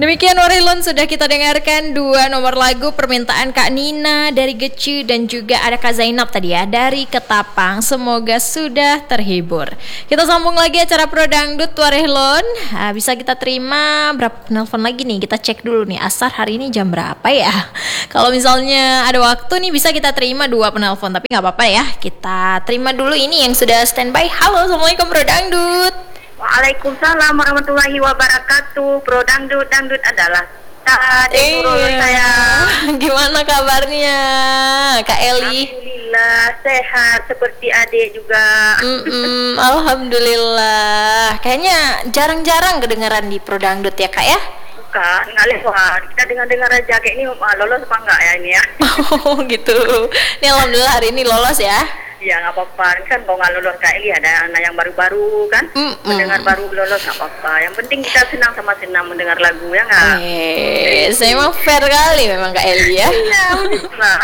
Demikian Warilon, sudah kita dengarkan dua nomor lagu permintaan Kak Nina dari Gece dan juga ada Kak Zainab tadi ya dari Ketapang. Semoga sudah terhibur. Kita sambung lagi acara Pro Dangdut Warilon. Bisa kita terima berapa penelpon lagi nih? Kita cek dulu nih asar hari ini jam berapa ya. Kalau misalnya ada waktu nih bisa kita terima dua penelpon, tapi nggak apa-apa ya. Kita terima dulu ini yang sudah standby. Halo, assalamualaikum Pro Dangdut. Waalaikumsalam warahmatullahi wabarakatuh. Pro Dangdut adalah saya. Gimana kabarnya Kak Eli? Alhamdulillah sehat seperti adik juga. Alhamdulillah. Kayaknya jarang-jarang kedengaran di Pro Dangdut ya Kak ya? Bukan, nggak lewat. Kita dengar aja kayak ini lolos apa enggak ya ini ya? Oh gitu. Ini alhamdulillah hari ini lolos ya. Ya nggak apa-apa, kan kalau nggak lolos Kak Eli ada anak yang baru-baru kan, mendengar baru lolos nggak apa-apa. Yang penting kita senang mendengar lagu ya nggak? Saya emang fair kali memang Kak Eli ya. Iya, udah.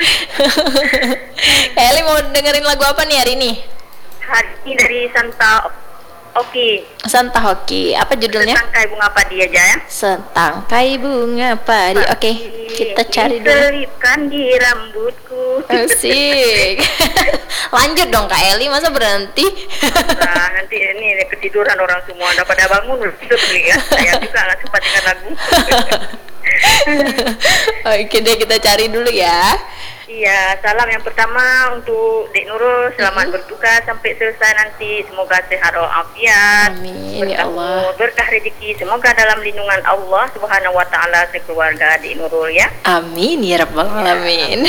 Kak Eli mau dengerin lagu apa nih hari ini? Hari ini dari Santa Hoki. Santa Hoki, apa judulnya? Setangkai bunga padi aja ya. Setangkai bunga padi. Oke, kita cari dulu. Diselipkan di rambutku. Asik. Lanjut dong Kak Eli, masa berhenti? Nah, nanti ini ketiduran orang semua. Udah pada bangun tidur ya. Saya juga nggak sempat dengar lagu. Oke deh, kita cari dulu ya. Iya, salam yang pertama untuk Dek Nurul, selamat bertugas sampai selesai nanti. Semoga sehat walafiat. Amin ya Allah. Berkah rezeki, semoga dalam lindungan Allah Subhanahu wa taala sekeluarga Dek Nurul ya. Amin ya rabbal alamin.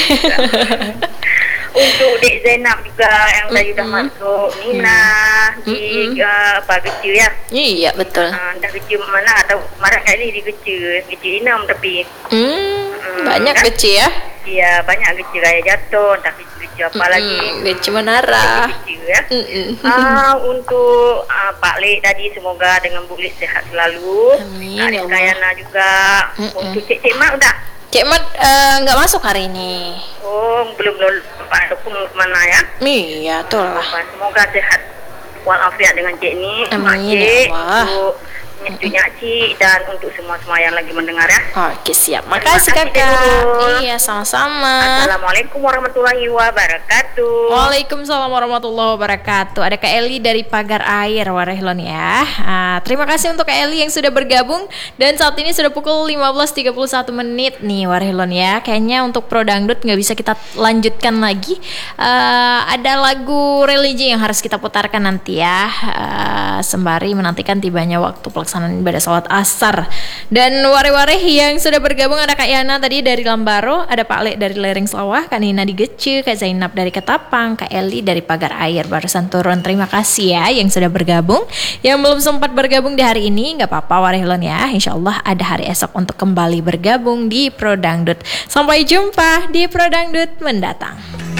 Untuk Dek Zainab juga yang tadi udah masuk, Nina di Gece ya. Iya betul. Dah Gece mana atau kemarin kali di Gece 6 tapi. Banyak kan? Gece ya. Iya, banyak Gece Raya Jatuh, entah Gece apa lagi. Gece Menara. Gece ya. Untuk Pak Lek tadi semoga dengan Bu Lek sehat selalu. Amin ya Allah. Kayana juga. Untuk Cik Mat udah. Cik Mat nggak masuk hari ini. Oh, belum Pak Dokun kemana ya? Iya, betul lah. Semoga sehat walafiat dengan Cik ni. Amin ya Allah. Untuk nyucunya Cik dan untuk semua yang lagi mendengar ya. Oke, siap. Makasih Kakak. Iya, sama-sama. Assalamualaikum warahmatullahi wabarakatuh. Waalaikumsalam warahmatullahi wabarakatuh. Ada Kak Eli dari Pagar Air Warilon ya. Terima kasih untuk Kak Eli yang sudah bergabung. Dan saat ini sudah pukul 15.31 menit nih Warilon ya. Kayaknya untuk Pro Dangdut nggak bisa kita lanjutkan lagi. Ada lagu religi yang harus kita putarkan nanti ya. Sembari menantikan tibanya waktu pelaksanaan ibadah sholat asar. Dan ware-ware yang sudah bergabung ada Kak Yana tadi dari Lambaro, ada Pak Lek dari Lereng Sawah, Kak Nina di Gece, Kak Zainab dari Ketapang, Kak Eli dari Pagar Air barusan turun. Terima kasih ya yang sudah bergabung. Yang belum sempat bergabung di hari ini nggak apa-apa Warilon ya. Insya Allah ada hari esok untuk kembali bergabung di Pro Dangdut. Sampai jumpa di Pro Dangdut mendatang.